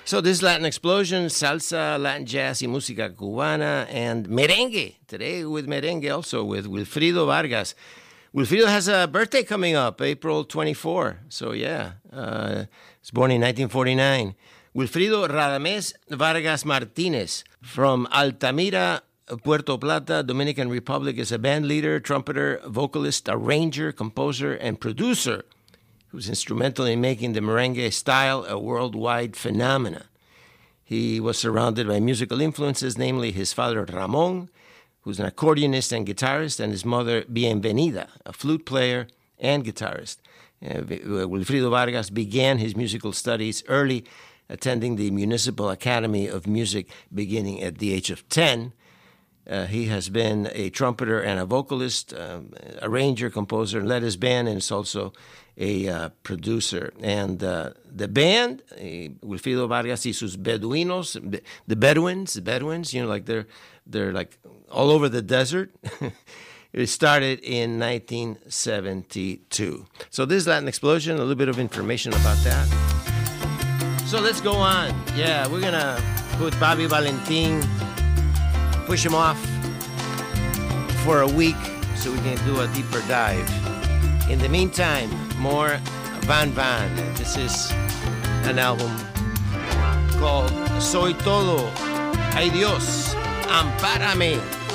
So this is Latin Explosion, salsa, Latin jazz y música cubana, and merengue. Today with merengue also with Wilfrido Vargas. Wilfrido has a birthday coming up, April 24. So yeah, he's born in 1949. Wilfrido Radamés Vargas Martínez from Altamira, Puerto Plata, Dominican Republic, is a band leader, trumpeter, vocalist, arranger, composer, and producer who's instrumental in making the merengue style a worldwide phenomenon. He was surrounded by musical influences, namely his father Ramon, who's an accordionist and guitarist, and his mother Bienvenida, a flute player and guitarist. Wilfrido Vargas began his musical studies early, attending the Municipal Academy of Music beginning at the age of 10. He has been a trumpeter and a vocalist, arranger, composer, led his band, and is also a producer. And the band, Wilfrido Vargas y sus Beduinos, the Bedouins, you know, like they're like all over the desert. It started in 1972. So this is Latin Explosion, a little bit of information about that. So let's go on. Yeah, we're going to put Bobby Valentin, push him off for a week so we can do a deeper dive. In the meantime, more Van Van. This is an album called Soy Todo. Ay Dios, Ampárame.